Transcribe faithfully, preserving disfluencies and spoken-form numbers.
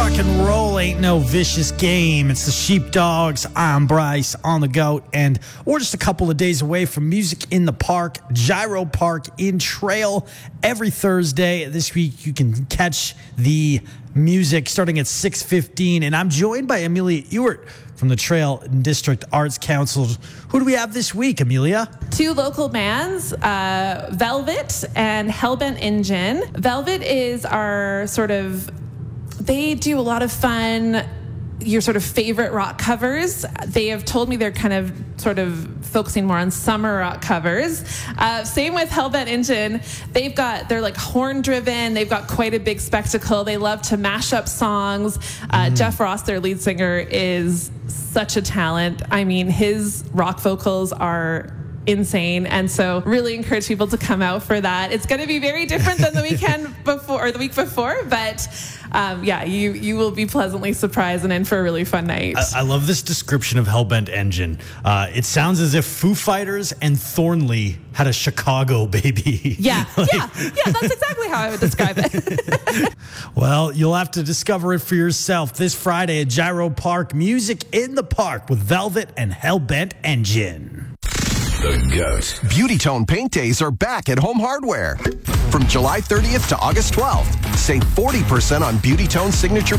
Rock and roll ain't no vicious game. It's the Sheepdogs. I'm Bryce on the goat, and we're just a couple of days away from Music in the Park, Gyro Park in Trail every Thursday. This week you can catch the music starting at six fifteen, and I'm joined by Amelia Ewart from the Trail District Arts Council. Who do we have this week, Amelia? Two local bands, uh, Velvet and Hellbent Engine. Velvet is our sort of, they do a lot of fun, your sort of favorite rock covers. They have told me they're kind of sort of focusing more on summer rock covers. Uh, same with Hellbent Engine. They've got, they're like horn driven. They've got quite a big spectacle. They love to mash up songs. Uh, mm. Jeff Ross, their lead singer, is such a talent. I mean, his rock vocals are insane, and so really encourage people to come out for that. It's going to be very different than the weekend before or the week before, but um, yeah, you you will be pleasantly surprised and in for a really fun night. I, I love this description of Hellbent Engine. Uh, it sounds as if Foo Fighters and Thornley had a Chicago baby. Yeah, like, yeah, yeah. That's exactly how I would describe it. Well, you'll have to discover it for yourself this Friday at Gyro Park. Music in the Park with Velvet and Hellbent Engine. The GOAT. Beauty Tone Paint Days are back at Home Hardware. From July thirtieth to August twelfth, save forty percent on Beauty Tone Signature